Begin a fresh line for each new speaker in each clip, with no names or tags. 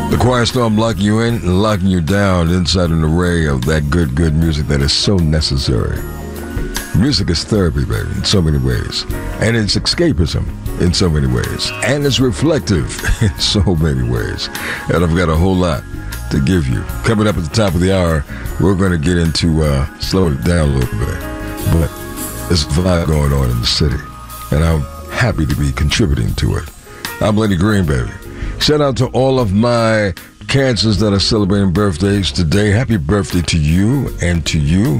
The Quiet Storm locking you in and locking you down inside an array of that good music that is so necessary. Music is therapy, baby, in so many ways. And it's escapism in so many ways. And it's reflective in so many ways. And I've got a whole lot to give you. Coming up at the top of the hour, we're going to get into slowing it down a little bit. But there's a vibe going on in the city. And I'm happy to be contributing to it. I'm Lenny Green, baby. Shout out to all of my cancers that are celebrating birthdays today. Happy birthday to you and to you.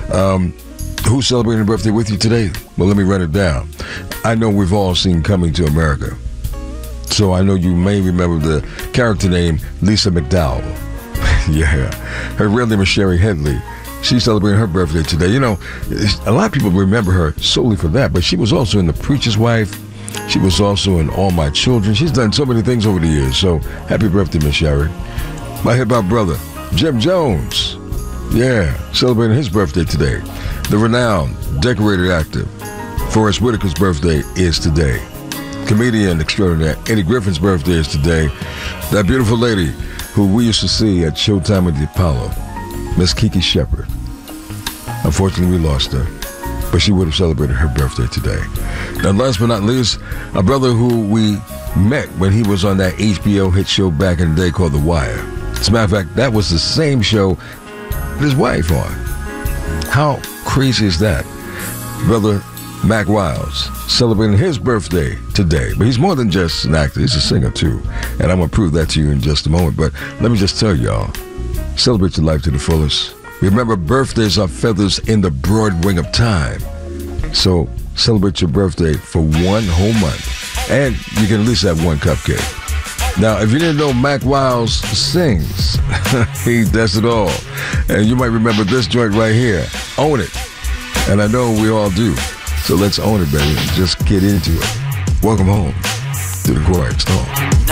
Who's celebrating a birthday with you today? Well, let me run it down. I know we've all seen Coming to America. So I know you may remember the character name Lisa McDowell. Yeah. Her real name is Sherry Headley. She's celebrating her birthday today. You know, a lot of people remember her solely for that, but she was also in The Preacher's Wife. She was also in All My Children. She's done so many things over the years. So happy birthday, Miss Sherry. My hip-hop brother, Jim Jones. Yeah, celebrating his birthday today. The renowned, decorated actor, Forrest Whitaker's birthday is today. Comedian extraordinaire Eddie Griffin's birthday is today. That beautiful lady who we used to see at Showtime at the Apollo, Miss Kiki Shepard. Unfortunately, we lost her, but she would have celebrated her birthday today. And last but not least, a brother who we met when he was on that HBO hit show back in the day called The Wire. As a matter of fact, that was the same show with his wife on. How crazy is that? Brother Mac Wiles celebrating his birthday today. But he's more than just an actor. He's a singer, too. And I'm going to prove that to you in just a moment. But let me just tell y'all, celebrate your life to the fullest. Remember, birthdays are feathers in the broad wing of time. So celebrate your birthday for one whole month. And you can at least have one cupcake. Now, if you didn't know, Mac Wiles sings. He does it all. And you might remember this joint right here. Own It. And I know we all do. So let's own it, baby, and just get into it. Welcome home to the Quiet Storm.